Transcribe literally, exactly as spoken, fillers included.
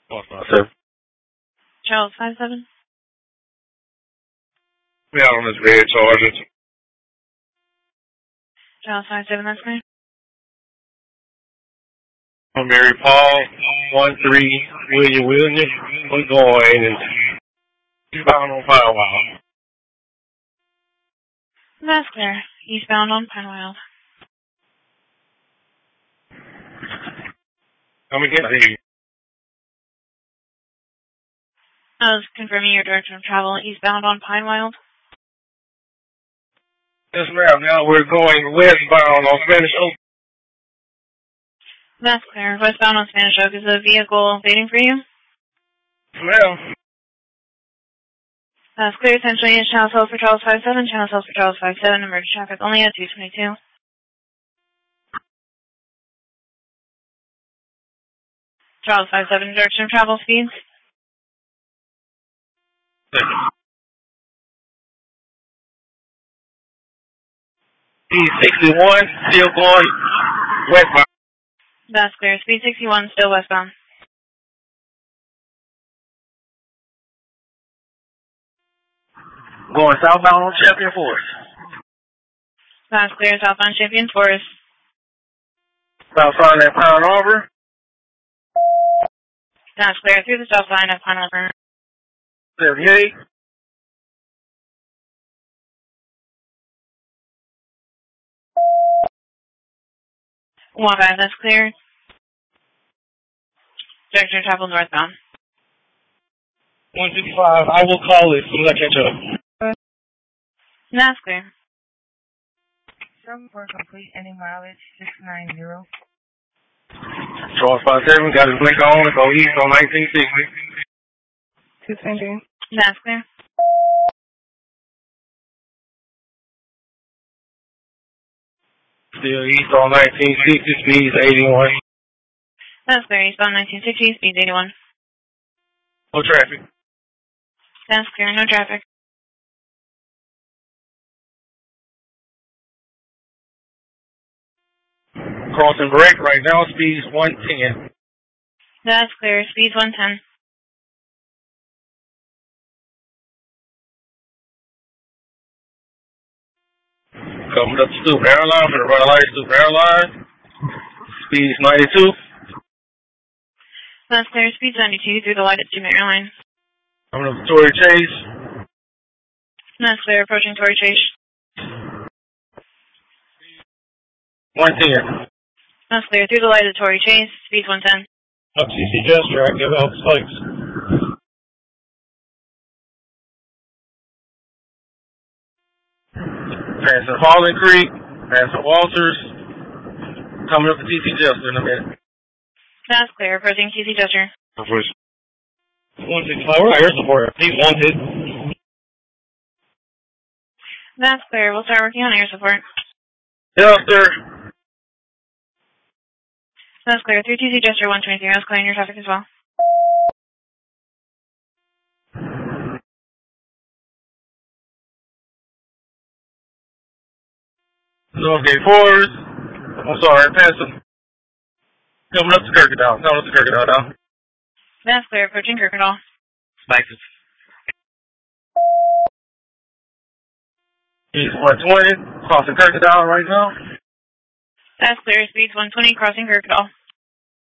What's my sir? Charles five seven. Yeah, on this red Charger. Charles five seven, that's me. I'm Mary Paul, one three, William William, we're going, and eastbound on Firewall. That's clear. Eastbound on Pinewild. Come again, I hear you. I was confirming your direction of travel eastbound on Pinewild. Yes, ma'am. Now we're going westbound on Spanish Oak. That's clear. Westbound on Spanish Oak. Is the vehicle waiting for you? Yes, ma'am. That's clear. Essentially, is channel cell for Charles five seven. Channel cell for Charles five seven. Emergency traffic only at two twenty-two. Charles five seven, direction of travel speeds. E sixty-one, still going westbound. That's clear. Speed sixty-one, still westbound. Going southbound on Champion Forest. That's clear. Southbound Champion Forest. South side of that Pine Arbor. That's clear. Through the south line of Pine Arbor. seventy-eight. one five, that's clear. Direction of travel northbound. one fifty-five, I will call it as soon as I catch up. That's clear. Seven for complete, any mileage, six nine zero. Charles five seven, got his blink on, go east on nineteen sixty. two twenty. That's clear. Still east on nineteen sixty, speeds eighty-one. That's clear. Eastbound nineteen sixty, speeds eighty-one. No traffic. That's clear. No traffic. Crossing brake right now, speeds one ten. That's clear. Speeds one ten. Coming up to Stupid Airline for the red light, Stupid Airline. Speeds ninety-two. That's clear. Speeds ninety-two through the light at Stupid Airline. Coming up to Torrey Chase. That's clear. Approaching Torrey Chase. one ten. That's clear. Through the light at Torrey Chase. Speeds one ten. Up C C Just Track, give out the spikes. Passing Falling Creek, passing Walters. Coming up to T C Jester in a minute. That's clear. Approaching T C Jester. one sixty-five, we're not air support. He's wanted. That's clear. We'll start working on air support. Yes, sir. That's clear. Through T C Jester one twenty-three. That's clearing your traffic as well. Northgate Forest. I'm sorry, passing. Coming up to Kirkendall. Coming up to Kirkendall now. That's clear. Approaching Kirkendall. Thanks. East one twenty. Crossing Kirkendall right now. That's clear. Speeds one twenty. Crossing Kirkendall.